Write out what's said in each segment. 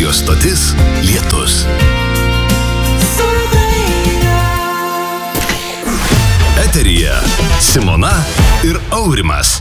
Radio stotis Lietus. Eteryje Simona ir Aurimas.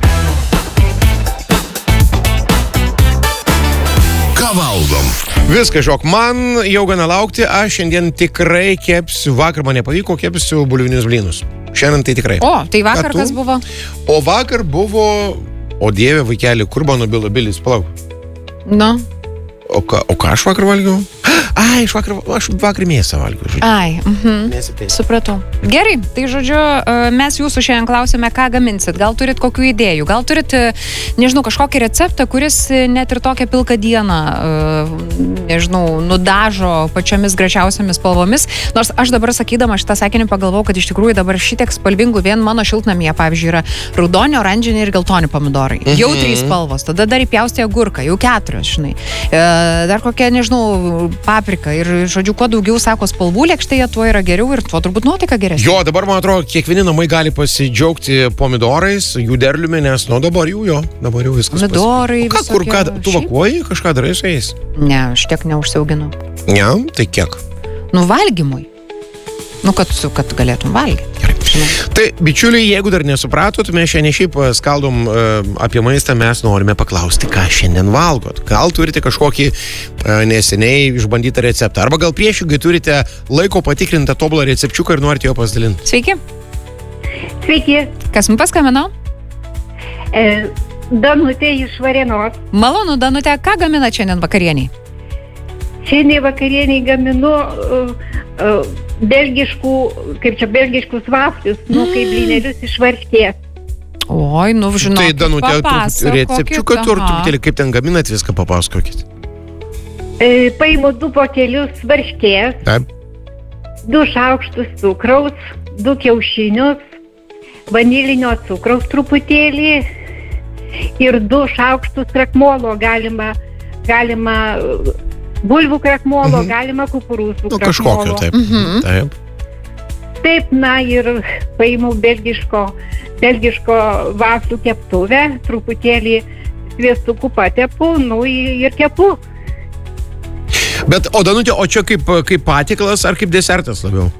Ką valgom? Viską, žok, man jau gana laukti, aš šiandien tikrai kepsiu, vakar man nepavyko, kepsiu bulvinius blynus. Šiandien tai tikrai. O, tai vakar kas buvo? O vakar buvo, o dieve vaikeli, kur mano bilis, palauk. Nu. O ką aš vakar valgiau? Ai, aš vakar mėsą valgiau. Žodžiu. Ai, supratau. Gerai, tai žodžiu, mes jūsų šiandien klausime, ką gaminsit. Gal turit kokių idėjų, gal turit, nežinau, kažkokį receptą, kuris net ir tokią pilką dieną, nežinau, nudažo pačiomis gražiausiamis spalvomis. Nors aš dabar sakydama šitą sakinį pagalvojau, kad iš tikrųjų dabar šitiek spalvingų vien mano šiltnamyje, pavyzdžiui, yra raudoni, oranžiniai ir geltoni pomidorai. Jau 3 spalvos, tada dar įpjaustė agurką, jau 4, žinai. Dar kokia, nežinau, paprika ir, žodžiu, kuo daugiau, sako, spalvų lėkštėje, tuo yra geriau ir tuo turbūt nuotaika geresnė. Jo, dabar, man atrodo, kiekvieni namai gali pasidžiaugti pomidorais, jų derliumi, nes, dabar jau viskas. Pomidorai, ką, tu vakuoji, kažką darai su jais? Ne, aš tiek neužsiauginu. Ne, tai kiek? Nu, valgymui. Nu, kad galėtum valgyti. Tai, bičiuliai, jeigu dar nesupratot, mes šiandien šiaip skaldom apie maistą, mes norime paklausti, ką šiandien valgot. Gal turite kažkokį neseniai išbandytą receptą, arba gal priešingai turite laiko patikrintą tobulą recepčiuką ir norite jo pasidalinti. Sveiki. Sveiki. Kas man paskambino? Danutė iš Varėnos. Malonu, Danutė, ką gamina šiandien vakarieniai? Šiandien vakarieniai gaminu belgiškus vaflius, kaip blynelius iš varškės. Oi, žinokit, tai, Danutė, recepčiuką truputėlį, kaip ten gaminat, viską papasakokit. Paimu 2 potelius varškės, Taip. 2 šaukštus cukraus, 2 kiaušinius, vanilinio cukraus truputėlį ir 2 šaukštus krakmolo, galima bulvų krakmolo, galima kukurūzų krakmolo. Kažkokio, taip. Taip. Taip, ir paimu belgiško vaflių keptuvę, truputėlį sviestuku patepu, ir kepu. Bet, Danutė, o čia kaip patiekalas ar kaip desertas labiau?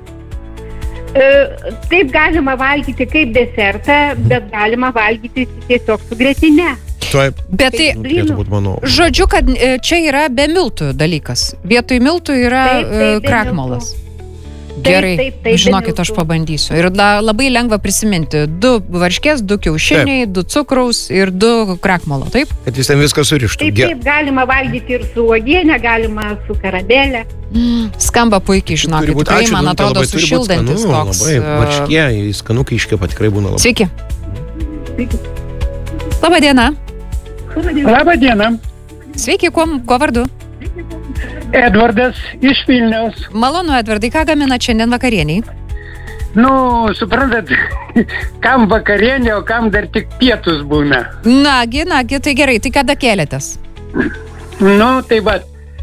Taip galima valgyti kaip desertą, bet galima valgyti tiesiog su grėtine. Taip. Bet tai, žodžiu, kad čia yra be miltų dalykas. Vietoj miltų yra krakmolas. Gerai, žinokit, aš pabandysiu. Ir labai lengva prisiminti. 2 varškės, 2 kiaušiniai, 2 cukraus ir 2 krakmolo, taip? Kad vis ten viską surištų. Taip, galima valgyti ir su uogienė, galima su karamele. Skamba puikiai, žinokit. Tikrai, man atrodo, sušildantis toks. Varškė, skanukai iškepa, tikrai būna labai. Sveiki. Labą dieną. Labą dieną. Sveiki, kuo vardu? Edvardas iš Vilniaus. Malonu, Edvardai, ką gamina šiandien vakarieniai? Suprantat, kam vakarienė, o kam dar tik pietus būna. Nagi, tai gerai, tai kada kėlėtės? Tai va,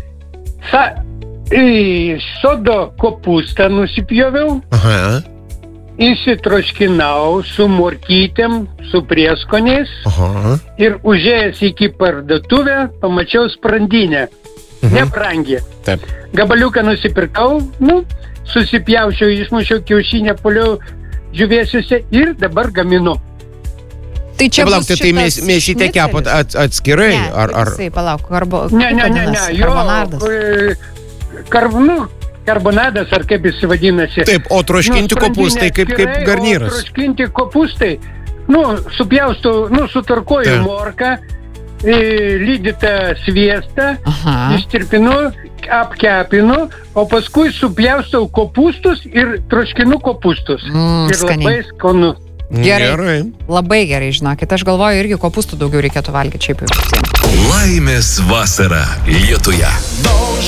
sodo kopūstą nusipjoviau. Aha. Įsitroškinau su morkytėm, su prieskoniais. Aha. Ir užėjęs iki parduotuvę, pamačiau sprandinę. Nebrangi. Taip. Gabaliuką nusipirkau, susipjaučiau, išmušiau kiaušinę, puliau džiūvėsiuose ir dabar gaminu. Tai čia bus šitas šnicelis. Tai mėsytę kepat atskirai? Ne, palauk, karbonadas. Karbonadas, ar kaip jis vadinasi. Taip, o troškinti kopūstai kaip garnyras? Troškinti kopūstai, supjaustau, sutarkuoju morką, lydytą sviestą, ištirpinu, apkepinu, o paskui supjaustau kopūstus ir troškinu kopūstus. Ir labai skanu. Gerai. Labai gerai, žinokit. Aš galvoju, irgi kopūstų daugiau reikėtų valgyti šiaip jau. Laimės vasara Lietuje.